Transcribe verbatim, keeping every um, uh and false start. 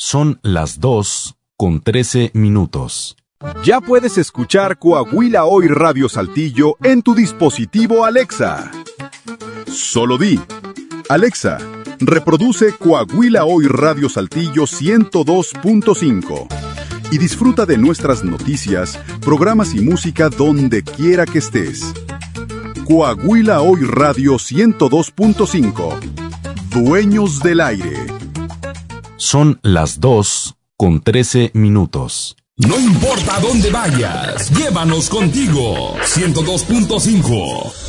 Son las dos con trece minutos. Ya puedes escuchar Coahuila Hoy Radio Saltillo en tu dispositivo Alexa. Solo di: Alexa, reproduce Coahuila Hoy Radio Saltillo ciento dos punto cinco y disfruta de nuestras noticias, programas y música donde quiera que estés. Coahuila Hoy Radio ciento dos punto cinco. Dueños del aire. Son las dos con trece minutos. No importa dónde vayas, llévanos contigo. ciento dos punto cinco.